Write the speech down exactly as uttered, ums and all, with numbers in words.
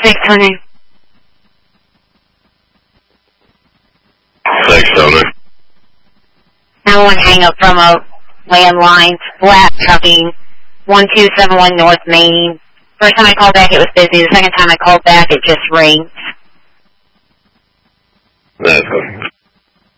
Thanks, honey. Thanks, Tony. I want to hang up from a landline, flat trucking, one two seven one North Main. First time I called back, it was busy. The second time I called back, it just rings. That's